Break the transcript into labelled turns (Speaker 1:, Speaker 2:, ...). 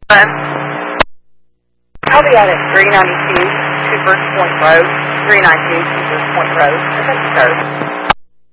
Speaker 1: I'll be out at 392 Coopers Point Road. 392 Coopers Point Road. That's